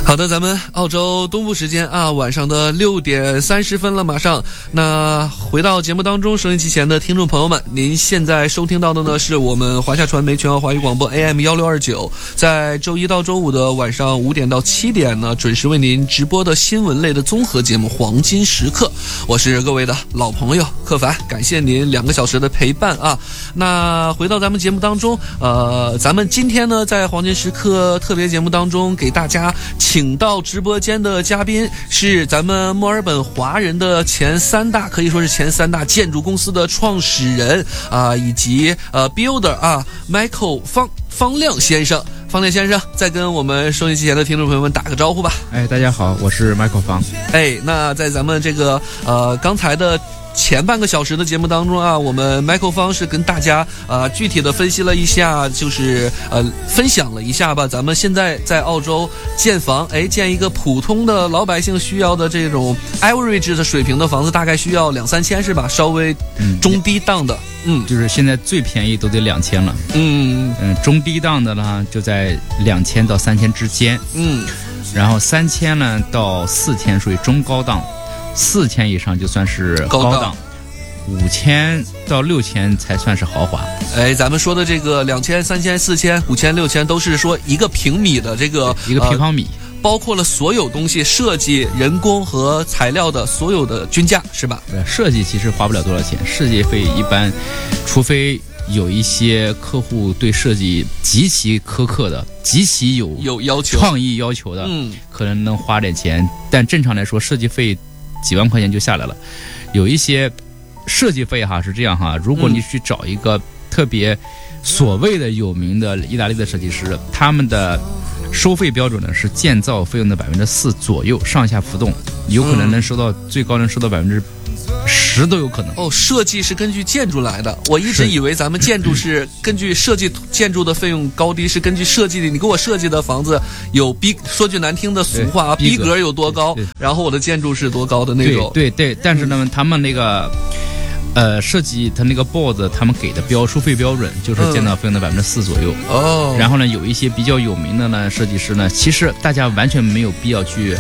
好的，咱们澳洲东部时间啊，晚上的6点30分了，马上。那回到节目当中，收音机前的听众朋友们，您现在收听到的呢是我们华夏传媒全澳华语广播 AM1629，在周一到周五的晚上5点到7点呢，准时为您直播的新闻类的综合节目《黄金时刻》，我是各位的老朋友柯凡，感谢您2个小时的陪伴啊。那回到咱们节目当中，咱们今天呢在黄金时刻特别节目当中给大家请到直播间的嘉宾是咱们墨尔本华人的前3大，可以说是前3大建筑公司的创始人啊，以及builder 啊 Michael 方亮先生。方亮先生，再跟我们收音机前的听众朋友们打个招呼吧。 大家好，我是 Michael 方。 那在咱们这个刚才的前半个小时的节目当中啊，我们 Michael 方是跟大家具体的分析了一下，就是分享了一下吧，咱们现在在澳洲建房，建一个普通的老百姓需要的这种 average 的水平的房子，大概需要2-3千是吧？稍微中低档的， 就是现在最便宜都得2000了，中低档的呢就在2000到3000之间，然后3000呢到4000属于中高档。4000以上就算是高档，5000到6000才算是豪华。 咱们说的这个2000、3000、4000、5000、6000都是说一个平米的这个一个平方米， 包括了所有东西，设计、人工和材料的所有的均价，是吧？ 设计其实花不了多少钱，设计费一般，除非有一些客户对设计极其苛刻的、极其有要求、 创意要求的，可能能花点钱，但正常来说，设计费几万块钱就下来了。有一些设计费是这样如果你去找一个特别所谓的有名的意大利的设计师，他们的收费标准呢是建造费用的4%左右，上下浮动，有可能能收到最高能收到10%都有可能。 设计是根据建筑来的，我一直以为咱们建筑是根据设计，建筑的费用高低是根据设计的。你给我设计的房子有说句难听的俗话，逼格有多高，然后我的建筑是多高的那种。 对，但是呢，他们那个设计他那个 board 他们给的收费标准就是建造费用的4%左右。然后呢，有一些比较有名的呢设计师呢，其实大家完全没有必要去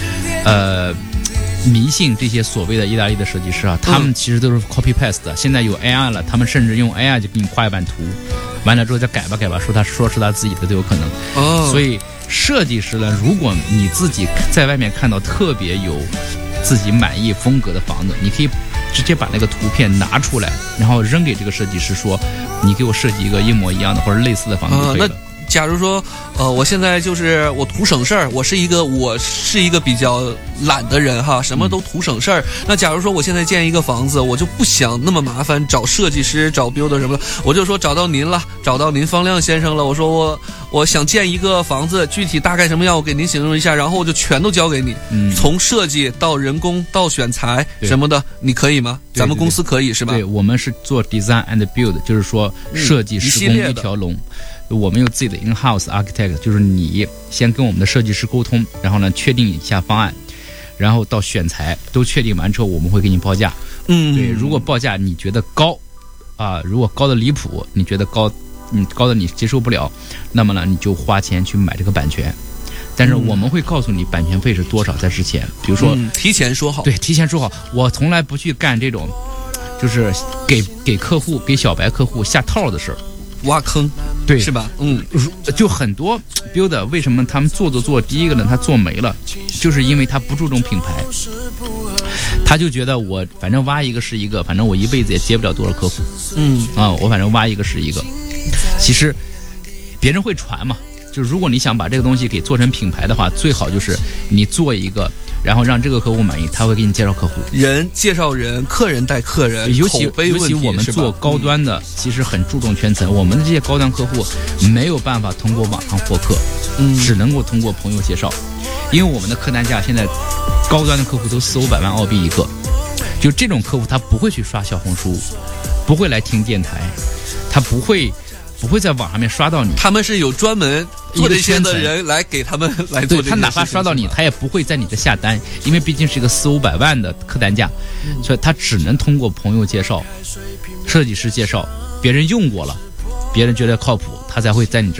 迷信这些所谓的意大利的设计师他们其实都是 copy paste 的。现在有 AI 了，他们甚至用 AI 就给你画一版图，完了之后再改吧，说是他自己的都有可能。所以设计师呢，如果你自己在外面看到特别有自己满意风格的房子，你可以直接把那个图片拿出来，然后扔给这个设计师说，你给我设计一个一模一样的或者类似的房子就可以了。 假如说，我现在就是我图省事儿，我是一个比较懒的人什么都图省事儿。那假如说我现在建一个房子，我就不想那么麻烦找设计师、找 builder 什么的，我就说找到您了，找到您方亮先生了。我说我想建一个房子，具体大概什么样，我给您形容一下，然后我就全都交给你，从设计到人工到选材什么的，你可以吗？咱们公司可以是吧？ 对，我们是做 design and build， 就是说设计施工一条龙。我们有自己的 in-house architect， 就是你先跟我们的设计师沟通，然后呢确定一下方案，然后到选材都确定完之后，我们会给你报价。对，如果报价你觉得高如果高的离谱，你觉得高的你接受不了，那么呢你就花钱去买这个版权。但是我们会告诉你版权费是多少在之前，比如说提前说好。 对，提前说好。我从来不去干这种就是给客户给小白客户下套的事儿， 挖坑， 对， 是吧？ 就很多 builder 为什么他们做，第一个呢，他做没了，就是因为他不注重品牌，他就觉得我反正挖一个是一个，反正我一辈子也接不了多少客户，我反正挖一个是一个。其实别人会传嘛，就是如果你想把这个东西给做成品牌的话，最好就是你做一个，然后让这个客户满意，他会给你介绍客户， 人介绍人，客人带客人， 尤其我们做高端的，其实很注重圈层。我们的这些高端客户没有办法通过网上获客，只能够通过朋友介绍，因为我们的客单价现在高端的客户都400-500万澳币一个，就这种客户他不会去刷小红书，不会来听电台，他不会在网上面刷到你， 他们是有专门做这些的人来给他们来做这些事情。 对，他哪怕刷到你，他也不会在你的下单，因为毕竟是一个400-500万的客单价，所以他只能通过朋友介绍、设计师介绍，别人用过了，别人觉得靠谱，他才会在你这儿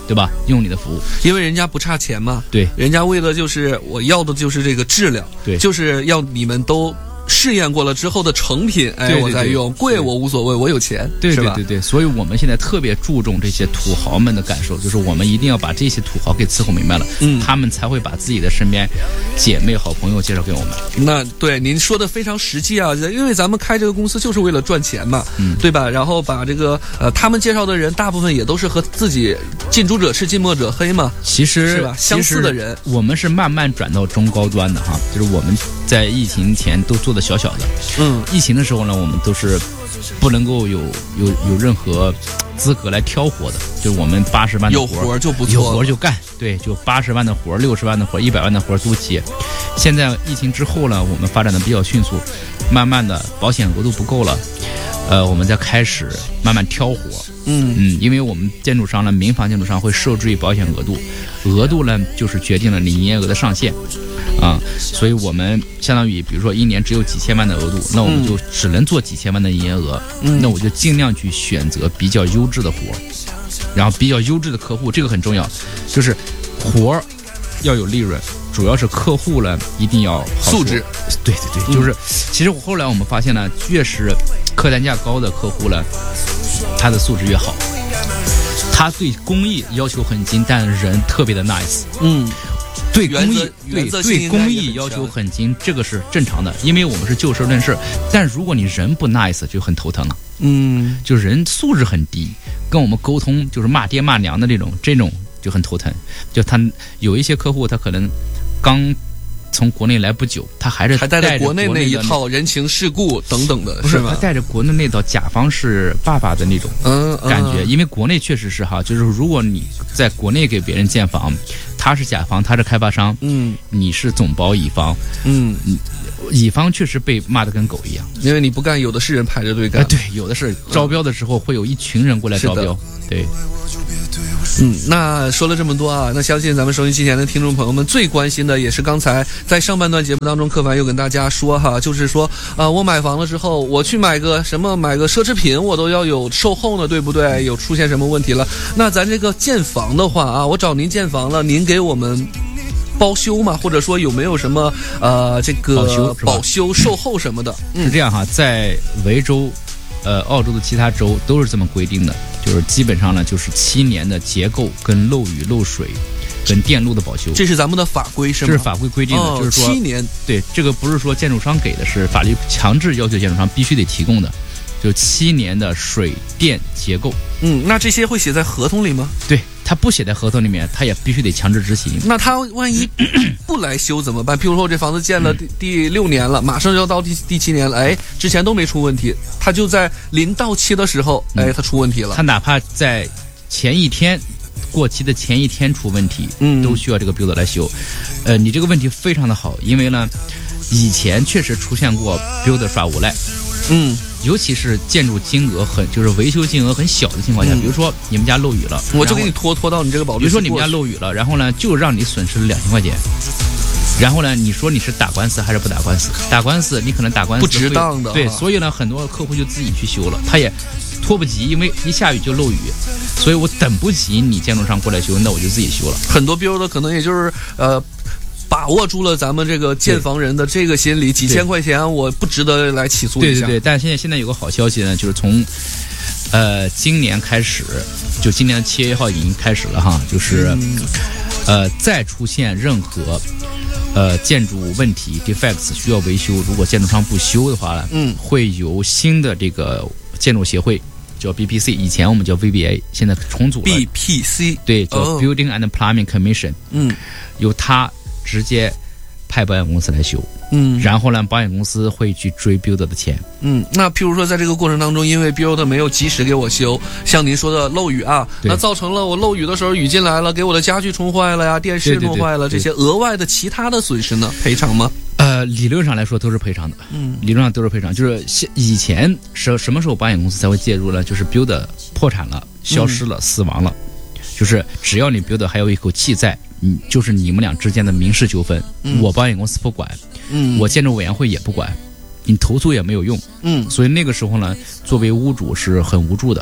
对吧？用你的服务， 因为人家不差钱嘛， 对， 人家为的就是我要的就是这个质量， 对， 就是要你们都试验过了之后的成品， 对， 我再用，贵我无所谓，我有钱， 对是吧？ 对，所以我们现在特别注重这些土豪们的感受，就是我们一定要把这些土豪给伺候明白了，他们才会把自己的身边姐妹好朋友介绍给我们。 那对您说的非常实际啊，因为咱们开这个公司就是为了赚钱嘛，对吧？然后把这个他们介绍的人大部分也都是和自己近朱者赤近墨者黑嘛， 其实是吧？相似的人， 我们是慢慢转到中高端的哈，就是我们在疫情前都做的小小的，疫情的时候呢，我们都是不能够有任何资格来挑活的，就是我们80万的有活就不错， 有活就干，对，就80万的活、60万的活、100万的活都接。现在疫情之后呢，我们发展的比较迅速，慢慢的保险额度不够了，我们再开始慢慢挑活。因为我们建筑商呢，民房建筑商会受制于保险额度呢就是决定了你营业额的上限。所以我们相当于比如说一年只有几千万的额度，那我们就只能做几千万的营业额，那我就尽量去选择比较优质的活，然后比较优质的客户，这个很重要，就是活要有利润，主要是客户呢一定要好素质。 对，就是其实后来我们发现呢，越是客单价高的客户呢，他的素质越好，他对工艺要求很精，但人特别的 nice。对工艺要求很精，这个是正常的，因为我们是就事论事。但如果你人不 nice， 就很头疼了。就人素质很低，跟我们沟通就是骂爹骂娘的这种就很头疼。就他有一些客户，他可能刚从国内来不久，他还带着国内那一套人情世故等等的，是吧？ 他带着国内那套甲方是爸爸的那种感觉，因为国内确实是哈，就是如果你在国内给别人建房，他是甲方，他是开发商，你是总包乙方，乙方确实被骂得跟狗一样， 因为你不干，有的是人排着队干。 对，有的是招标的时候会有一群人过来招标，对。 那说了这么多啊，那相信咱们收音机前的听众朋友们最关心的，也是刚才在上半段节目当中，柯凡又跟大家说哈，就是说我买房了之后，我去买个奢侈品，我都要有售后呢，对不对？有出现什么问题了？那咱这个建房的话啊，我找您建房了，您给我们包修吗？或者说有没有什么这个保修售后什么的？ 是这样哈，在维州澳洲的其他州都是这么规定的，就是基本上呢就是7年的结构跟漏雨漏水跟电路的保修。 这是咱们的法规是吗？ 这是法规规定的，就是说 7年。 对，这个不是说建筑商给的，是法律强制要求建筑商必须得提供的，就7年的水电结构。 那这些会写在合同里吗？ 对，他不写在合同里面，他也必须得强制执行。 那他万一不来修怎么办？譬如说我这房子建了第6年了，马上就要到第7年了，之前都没出问题，他就在临到期的时候，他出问题了。 他哪怕在过期的前一天出问题，都需要这个 builder 来修。你这个问题非常的好，因为呢，以前确实出现过 builder 耍无赖。尤其是建筑金额就是维修金额很小的情况下，比如说你们家漏雨了， 我就给你拖到你这个保律师。 比如说你们家漏雨了，然后呢就让你损失了2000块钱，然后呢你说你是打官司还是不打官司？打官司你可能打官司不值当的， 对，所以呢很多客户就自己去修了，他也拖不及，因为一下雨就漏雨，所以我等不及你建筑商过来修，那我就自己修了。 很多 builder 可能也就是把握住了咱们这个建房人的这个心理，几千块钱我不值得来起诉一下。 对，但现在有个好消息呢，就是从今年开始，就今年的7月1号已经开始了哈，就是再出现任何建筑问题 defects 需要维修，如果建筑商不修的话呢，会由新的这个建筑协会叫 BPC， 以前我们叫 VBA， 现在重组了 BPC， 对，叫 Building and Plumbing Commission，由他直接派保险公司来修，然后呢，保险公司会去追 builder 的钱。 那譬如说在这个过程当中，因为 builder 没有及时给我修，像您说的漏雨啊，那造成了我漏雨的时候雨进来了，给我的家具冲坏了呀，电视弄坏了，这些额外的其他的损失呢，赔偿吗？ 理论上来说都是赔偿的，理论上都是赔偿。就是以前什么时候保险公司才会介入呢？就是 builder 破产了、消失了、死亡了，就是只要你 builder 还有一口气在。就是你们俩之间的民事纠纷，我保险公司不管，我建筑委员会也不管，你投诉也没有用，所以那个时候呢，作为屋主是很无助的。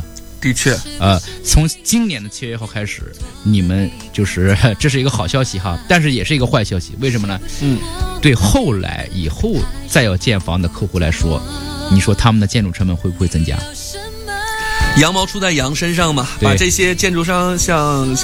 的确， 从今年的7月1号开始，你们就是这是一个好消息哈，但是也是一个坏消息。为什么呢？对后来以后再要建房的客户来说，你说他们的建筑成本会不会增加？ 羊毛出在羊身上嘛，把这些建筑商像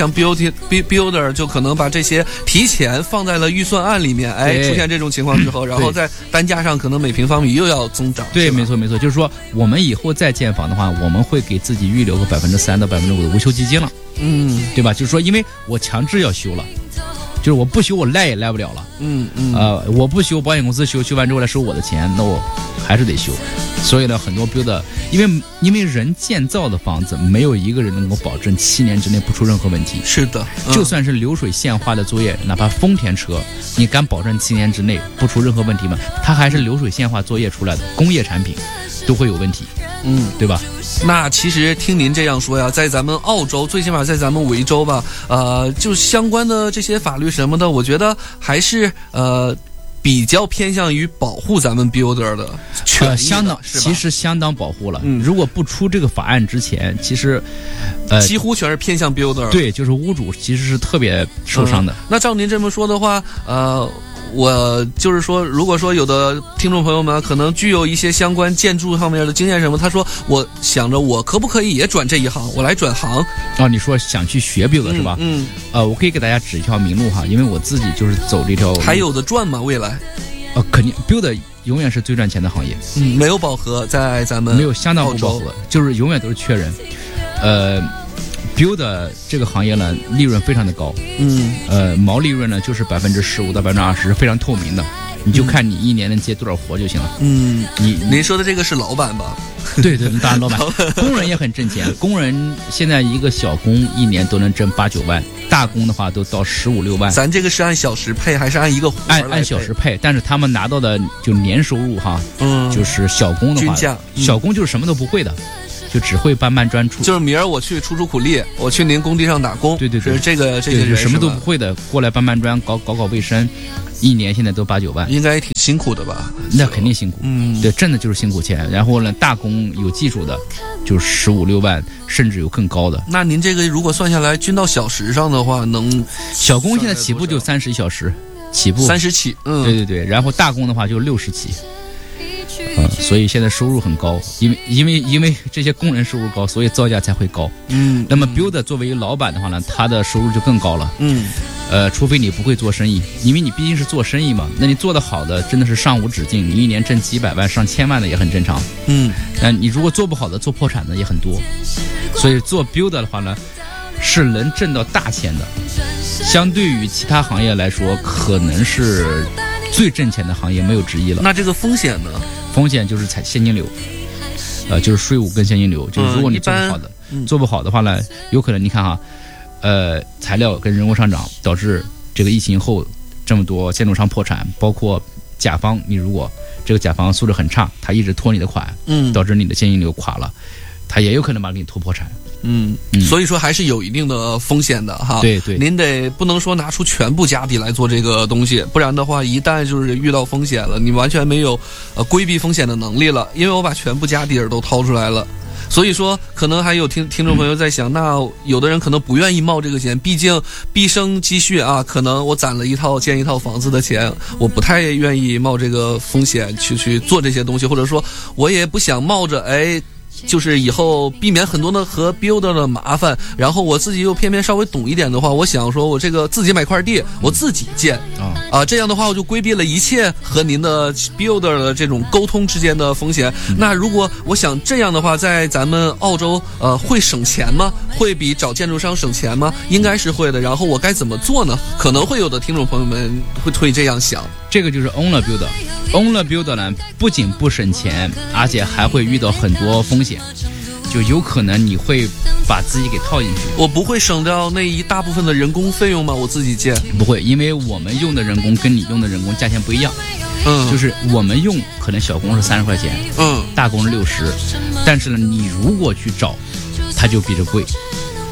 builder 就可能把这些提前放在了预算案里面，出现这种情况之后，然后在单价上可能每平方米又要增长。 对，没错，就是说我们以后再建房的话，我们会给自己预留个3%到5%的维修基金了，对吧？就是说，因为我强制要修了。就是我不修，我赖也赖不了了。我不修，保险公司修完之后来收我的钱，那我还是得修。所以呢，很多 builder 因为人建造的房子，没有一个人能够保证7年之内不出任何问题。 是的， 就算是流水线化的作业，哪怕丰田车，你敢保证7年之内不出任何问题吗？它还是流水线化作业出来的，工业产品都会有问题。对吧？ 那其实听您这样说呀，在咱们澳洲，最起码在咱们维州吧，就相关的这些法律什么的，我觉得还是比较偏向于保护咱们 builder 的权益的， 其实相当保护了。如果不出这个法案之前，其实几乎全是偏向 builder。 对，就是屋主其实是特别受伤的。 那照您这么说的话，我就是说，如果说有的听众朋友们可能具有一些相关建筑上面的经验什么，他说我想着我可不可以也转这一行，我来转行。 你说想去学 build 是吧？我可以给大家指一条明路哈，因为我自己就是走这条。 还有的赚吗？未来？ 肯定 build 永远是最赚钱的行业。 没有饱和，在咱们没有相当不饱和，就是永远都是缺人。build 这个行业呢，利润非常的高，毛利润呢就是15%到20%，非常透明的，你就看你一年能接多少活就行了。 您说的这个是老板吧？ 对，当然老板，工人也很挣钱，工人现在一个小工一年都能挣8、9万，大工的话都到15、16万。 咱这个是按小时配还是按一个活按小时配？但是他们拿到的就年收入哈，就是小工的话，小工就是什么都不会的。就只会搬砖出， 就是明儿我去出苦力，我去您工地上打工。 对， 是这些人什么都不会的，过来搬砖，搞卫生，一年现在都8、9万， 应该也挺辛苦的吧？ 那肯定辛苦，对，挣的就是辛苦钱。然后呢，大工有技术的，就15、16万，甚至有更高的。 那您这个如果算下来均到小时上的话， 小工现在起步就30小时，起步 30起， 对，然后大工的话就60起。所以现在收入很高，因为这些工人收入高，所以造价才会高。那么 builder 作为一个老板的话呢，他的收入就更高了。除非你不会做生意，因为你毕竟是做生意嘛，那你做得好的真的是上无止境，你一年挣几百万、上千万的也很正常。那你如果做不好的，做破产的也很多。所以做 builder 的话呢，是能挣到大钱的，相对于其他行业来说，可能是最挣钱的行业，没有之一了。 那这个风险呢？ 风险就是现金流，就是税务跟现金流。就是如果你做不好的话呢，有可能你看哈，材料跟人工上涨，导致这个疫情后这么多建筑商破产，包括甲方，你如果这个甲方素质很差，他一直拖你的款，导致你的现金流垮了，他也有可能把你拖破产。 所以说还是有一定的风险的哈。 对， 您不能说拿出全部家底来做这个东西，不然的话，一旦就是遇到风险了，你完全没有规避风险的能力了。因为我把全部家底儿都掏出来了，所以说可能还有听众朋友在想，那有的人可能不愿意冒这个险，毕竟毕生积蓄啊，可能我攒了建一套房子的钱，我不太愿意冒这个风险去做这些东西，或者说我也不想冒着就是以后避免很多的和 builder 的麻烦，然后我自己又偏偏稍微懂一点的话，我想说我这个自己买块地，我自己建这样的话我就规避了一切和您的 builder 的这种沟通之间的风险。那如果我想这样的话，在咱们澳洲会省钱吗？会比找建筑商省钱吗？应该是会的。然后我该怎么做呢？可能会有的听众朋友们会这样想。 这个就是 owner builder。owner builder 呢，不仅不省钱，而且还会遇到很多风险，就有可能你会把自己给套进去。 我不会省掉那一大部分的人工费用吗？我自己建不会，因为我们用的人工跟你用的人工价钱不一样。就是我们用可能小工是30块钱，大工是60，但是呢，你如果去找，它就比这贵。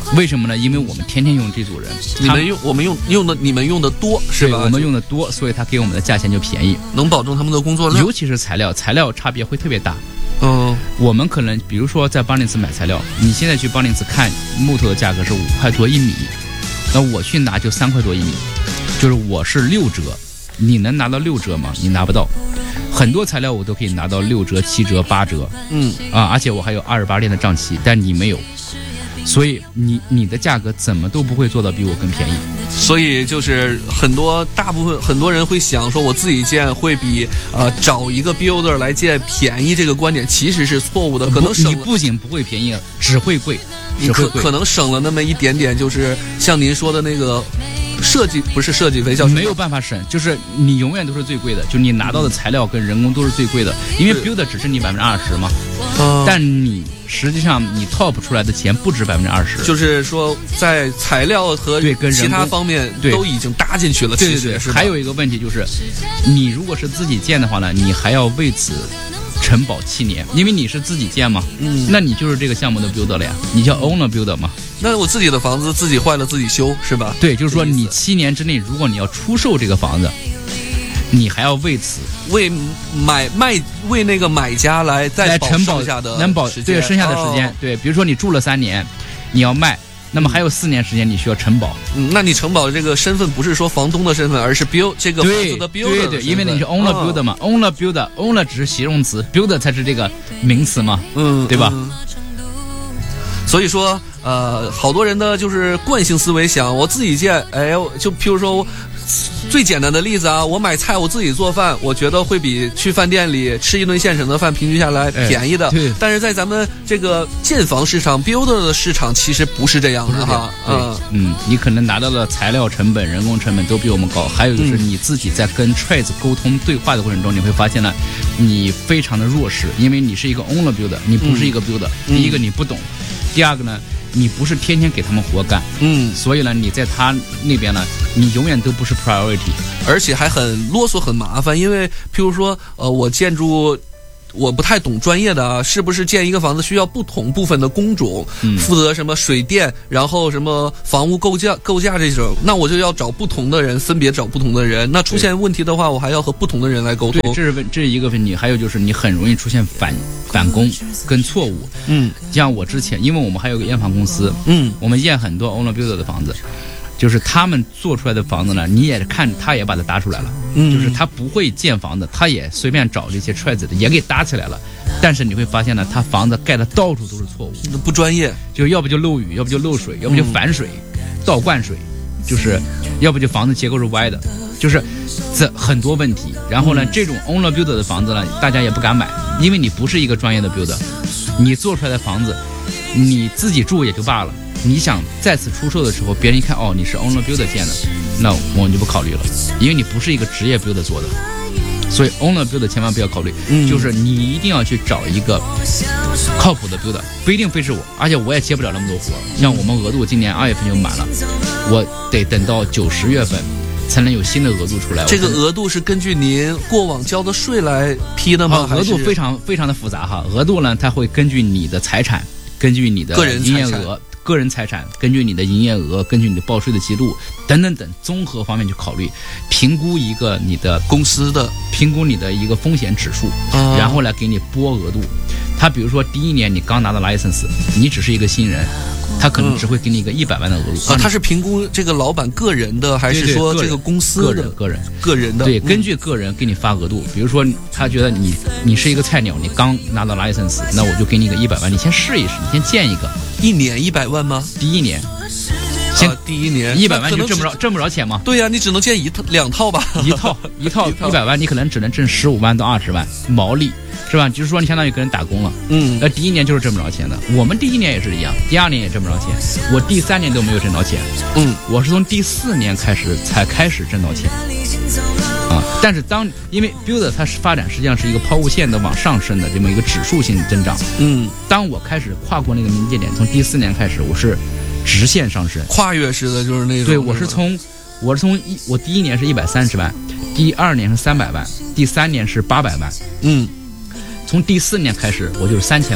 为什么呢？因为我们天天用这组人， 你们用的多是吧？ 我们用的多，所以他给我们的价钱就便宜， 能保证他们的工作量。 尤其是材料差别会特别大。 嗯， 我们可能比如说在邦尼斯买材料，你现在去邦尼斯看木头的价格是5块多一米，那我去拿就3块多一米，就是我是6折，你能拿到6折吗？你拿不到。很多材料我都可以拿到6折、7折、8折，而且我还有28店的账期，但你没有，所以你的价格怎么都不会做到比我更便宜。 所以就是大部分很多人会想说，我自己建会比找一个 builder 来建便宜，这个观点其实是错误的。可能你不仅不会便宜，只会贵， 可能省了那么一点点，就是像您说的那个。不是设计费，叫没有办法省，就是你永远都是最贵的，就你拿到的材料跟人工都是最贵的，因为 builder 只是你20%嘛，但你实际上你 top 出来的钱不止20%， 就是说在材料和其他方面都已经搭进去了。 对，还有一个问题就是，你如果是自己建的话呢，你还要为此承保7年，因为你是自己建嘛，那你就是这个项目的 builder 了呀，你叫 owner builder 嘛。 那我自己的房子自己坏了自己修是吧？ 对，就是说你7年之内，如果你要出售这个房子，你还要为此为那个买家来承保剩下的对剩下的时间，对，比如说你住了3年，你要卖。那么还有4年时间，你需要承保。 那你承保的这个身份不是说房东的身份，而是这个房子的 builder 对，因为你是 owner builder 嘛，owner builder 只是形容词 ，builder 才是这个名词嘛，对吧？ 所以说，好多人的就是惯性思维想，我自己建，就譬如说。最简单的例子啊，我买菜我自己做饭，我觉得会比去饭店里吃一顿现成的饭平均下来便宜的。但是在咱们这个建房市场 builder 的市场其实不是这样的哈。 你可能拿到的材料成本、人工成本都比我们高。还有就是你自己在跟 trades 沟通对话的过程中，你会发现呢，你非常的弱势，因为你是一个 owner builder， 你不是一个 builder。第一个你不懂，第二个呢。你不是天天给他们活干，所以呢，你在他那边呢，你永远都不是 priority， 而且还很啰嗦、很麻烦。因为譬如说，我建筑。我不太懂专业的啊，是不是建一个房子需要不同部分的工种，负责什么水电，然后什么房屋构架这种，那我就要找不同的人，分别找不同的人。那出现问题的话，我还要和不同的人来沟通。 对，这是一个问题。还有就是你很容易出现返工跟错误。像我之前，因为我们还有个验房公司，我们验很多 owner builder 的房子。就是他们做出来的房子呢，你也看，他也把它搭出来了。就是他不会建房子，他也随便找这些揣子的也给搭起来了。但是你会发现呢，他房子盖的到处都是错误， 不专业， 就要不就漏雨，要不就漏水，要不就反水、倒灌水，就是要不就房子结构是歪的，就是这很多问题。然后呢，这种 owner builder 的房子呢，大家也不敢买，因为你不是一个专业的 builder， 你做出来的房子，你自己住也就罢了。你想再次出售的时候，别人一看你是 owner builder 建的，那我们就不考虑了，因为你不是一个职业 builder 做的，所以 owner builder 千万不要考虑，就是你一定要去找一个靠谱的 builder， 不一定非是我，而且我也接不了那么多活。像我们额度今年2月份就满了，我得等到9、10月份才能有新的额度出来。 这个额度是根据您过往交的税来批的吗？ 额度非常非常的复杂哈，额度呢，它会根据你的财产，根据你的营业额。个人财产，根据你的营业额，根据你的报税的记录等等等综合方面去考虑，评估一个你的公司的评估你的一个风险指数，然后来给你拨额度。他比如说第1年你刚拿到 license， 你只是一个新人，他可能只会给你一个100万的额度。 他是评估这个老板个人的，还是说这个公司的？ 个人的。 对， 根据个人给你发额度。比如说他觉得你是一个菜鸟，你刚拿到 license， 那我就给你个100万，你先试一试，你先建一个。 1年100万吗？ 第1年。 第1年 100万你就挣不着钱吗？ 对呀，你只能建2套吧。 一套100万，你可能只能挣15万到20万毛利，是吧？就是说你相当于给人打工了。第1年就是挣不着钱的。我们第1年也是一样，第2年也挣不着钱，我第3年都没有挣着钱。我是从第4年才开始挣到钱。但是因为 builder 它是发展实际上是一个抛物线的往上升的这么一个指数性增长。当我开始跨过那个临界点，从第4年开始，我是直线上升， 跨越式的，就是那种。 对，我第1年是130万，第2年是300万，第3年是800万。从第4年开始，我就是3000万。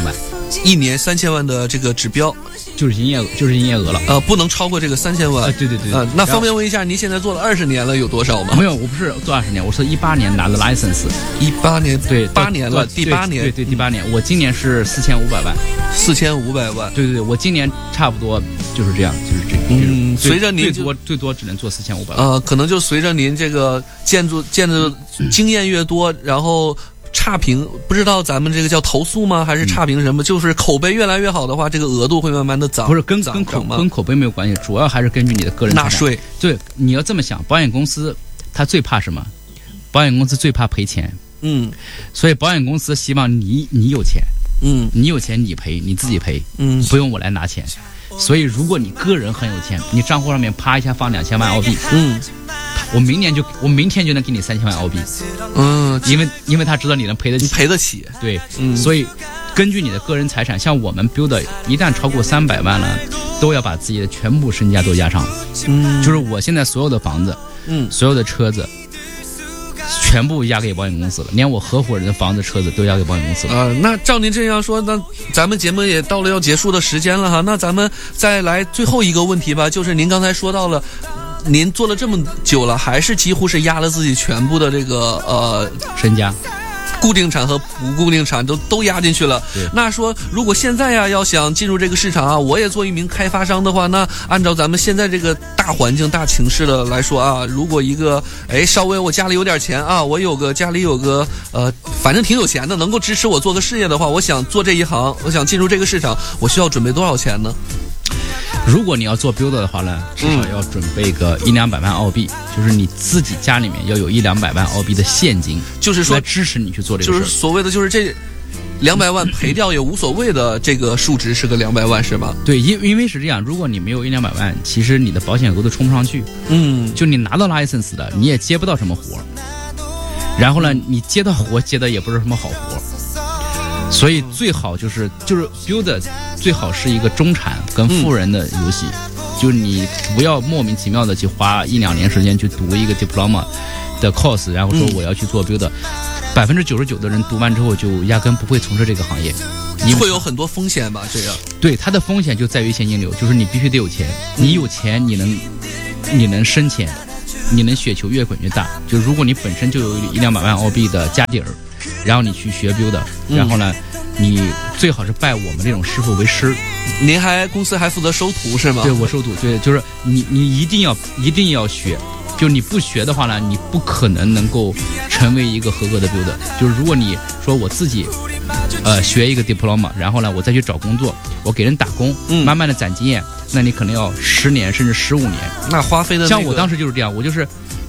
1年3000万的这个指标， 就是营业额了。 不能超过这个3000万。 对。 那方便问一下，您现在做了20年了，有多少吗？ 没有，我不是做20年，我是18年拿的 license。 18年， 对 ，8年了，第8年， 对，第8年。我今年是4500万。 4500万。 对，我今年差不多就是这样，就是这。 随着您最多只能做4500万。 可能就随着您这个建筑经验越多，然后差评，不知道咱们这个叫投诉吗？还是差评什么？就是口碑越来越好的话，这个额度会慢慢的涨。 不是跟口碑没有关系，主要还是根据你的个人纳税。 对，你要这么想，保险公司它最怕什么？保险公司最怕赔钱。所以保险公司希望你有钱。你有钱你赔，你自己赔。不用我来拿钱。所以如果你个人很有钱，你账户上面啪一下放2000万澳币。我明天就能给你3000万澳币。因为他知道你能赔得起。 你赔得起。 对。所以根据你的个人财产，像我们 builder 一旦超过300万了，都要把自己的全部身家都押上。就是我现在所有的房子，所有的车子，全部押给保险公司了，连我合伙人的房子、车子都押给保险公司了。 那照您这样说，那咱们节目也到了要结束的时间了哈。那咱们再来最后一个问题吧，就是您刚才说到了，您做了这么久了，还是几乎是押了自己全部的这个身家。 固定产和不固定产都压进去了。那说如果现在要想进入这个市场我也做一名开发商的话，那按照咱们现在这个大环境大情势的来说如果一个稍微我家里有点钱我家里有个反正挺有钱的，能够支持我做个事业的话，我想做这一行，我想进入这个市场，我需要准备多少钱呢？ 如果你要做 builder 的话呢，至少要准备个100-200万澳币，就是你自己家里面要有100-200万澳币的现金， 就是说来支持你去做这个事。 就是所谓的就是这200万赔掉也无所谓的这个数值是个200万是吗？ 对，因为是这样，如果你没有100-200万，其实你的保险额都冲不上去。就你拿到 license 的，你也接不到什么活，然后呢，你接到活接的也不是什么好活。所以最好就是 builder 最好是一个中产跟富人的游戏，就是你不要莫名其妙的去花1-2年时间去读一个 diploma 的 course， 然后说我要去做 builder。99%的人读完之后就压根不会从事这个行业， 会有很多风险吧？这样。 对，它的风险就在于现金流，就是你必须得有钱，你有钱你能生钱，你能雪球越滚越大。就如果你本身就有100-200万澳币的家底儿，然后你去学 builder，然后呢，你最好是拜我们这种师傅为师。 您公司还负责收徒是吗？ 对，我收徒，对，就是你一定要学，就是你不学的话呢，你不可能够成为一个合格的 builder。就是如果你说我自己学一个 diploma， 然后呢我再去找工作，我给人打工，慢慢的攒经验，那你可能要10年甚至15年。 那花费的像我当时就是这样，我就是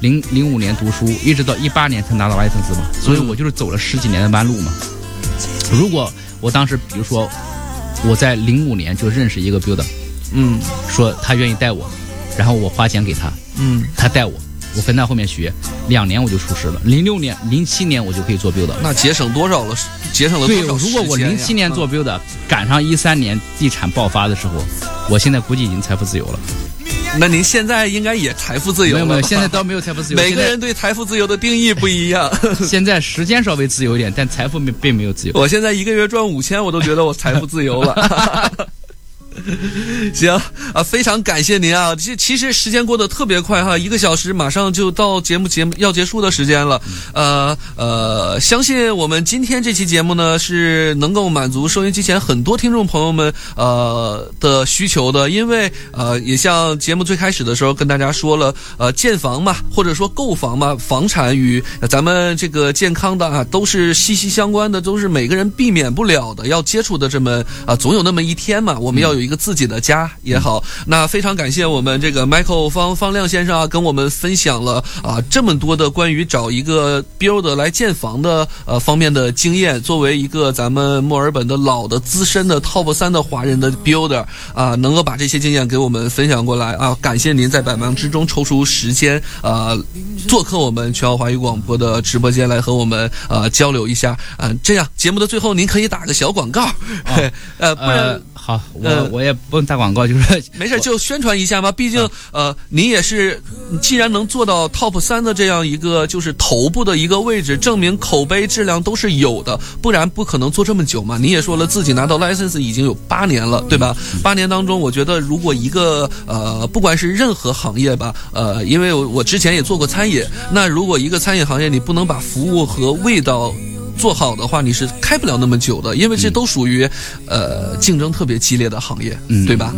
05年读书，一直到18年才拿到 license 嘛，所以我就是走了10几年的弯路嘛。如果我当时比如说我在05年就认识一个 builder，说他愿意带我，然后我花钱给他，他带我跟他后面学，2年我就出师了。07年我就可以做 builder， 那节省多少了？节省了多少时间？ 对，如果我07年做 builder，赶上13年地产爆发的时候，我现在估计已经财富自由了。 那您现在应该也财富自由了？ 没有，现在倒没有财富自由。 每个人对财富自由的定义不一样。 现在时间稍微自由一点，但财富并没有自由。 我现在1个月赚5000，我都觉得我财富自由了。行非常感谢您其实时间过得特别快1个小时马上就到节目要结束的时间了。相信我们今天这期节目呢是能够满足收音机前很多听众朋友们的需求的，因为也像节目最开始的时候跟大家说了，建房嘛，或者说购房嘛，房产与咱们这个健康的都是息息相关的，都是每个人避免不了的要接触的，这么总有那么一天嘛，我们要有一个自己的家也好。那非常感谢我们这个 Michael 方亮先生跟我们分享了这么多的关于找一个 builder 来建房的方面的经验。作为一个咱们墨尔本的老的资深的 Top 3的华人的 builder 能够把这些经验给我们分享过来感谢您在百忙之中抽出时间做客我们全澳华语广播的直播间来和我们交流一下这样节目的最后您可以打个小广告不然好，我也不用打广告，就是没事就宣传一下嘛。毕竟你也是，既然能做到 top 3的这样一个就是头部的一个位置，证明口碑质量都是有的，不然不可能做这么久嘛。你也说了，自己拿到 license 已经有8年了，对吧？8年当中，我觉得如果一个不管是任何行业吧，因为我之前也做过餐饮，那如果一个餐饮行业你不能把服务和味道做好的话，你是开不了那么久的，因为这都属于竞争特别激烈的行业，对吧？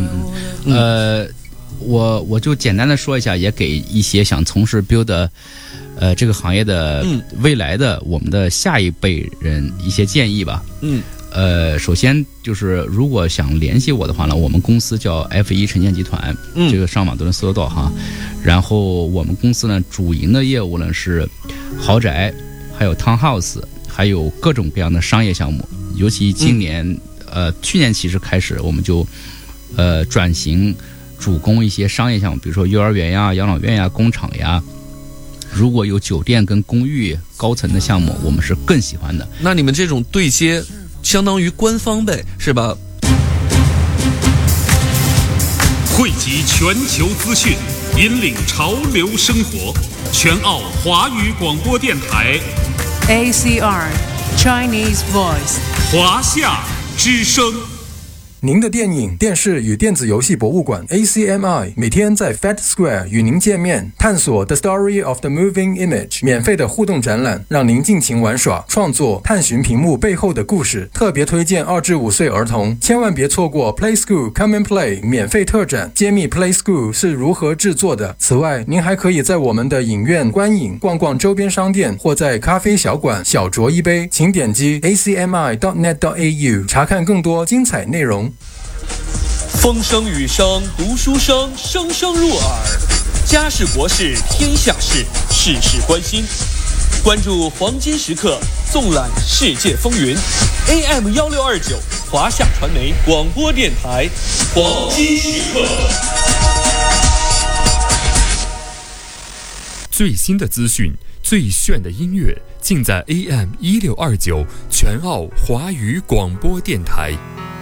我就简单的说一下，也给一些想从事 build 这个行业的未来的我们的下一辈人一些建议吧。首先就是如果想联系我的话呢，我们公司叫 F1 城建集团，这个上网都能搜得到哈。然后我们公司呢主营的业务呢是豪宅，还有 townhouse， 还有各种各样的商业项目。尤其今年去年其实开始我们就转型主攻一些商业项目，比如说幼儿园呀、养老院呀、工厂呀。如果有酒店跟公寓高层的项目，我们是更喜欢的。 那你们这种对接相当于官方呗，是吧？ 汇集全球资讯，引领潮流生活。全澳华语广播电台 ACR Chinese Voice 华夏之声。 您的电影、电视与电子游戏博物馆 ACMI 每天在 Fed Square 与您见面，探索 The Story of the Moving Image 免费的互动展览，让您尽情玩耍、创作，探寻屏幕背后的故事。特别推荐2至5岁儿童，千万别错过 Play School Come and Play 免费特展，揭秘 Play School 是如何制作的。此外，您还可以在我们的影院观影、逛逛周边商店，或在咖啡小馆小酌一杯。请点击 acmi.net.au 查看更多精彩内容。 风声雨声读书声，声声入耳。家事国事天下事，事事关心。关注黄金时刻，纵览世界风云。AM1629华夏传媒广播电台，黄金时刻。 最新的资讯，最炫的音乐，尽在AM1629全澳华语广播电台。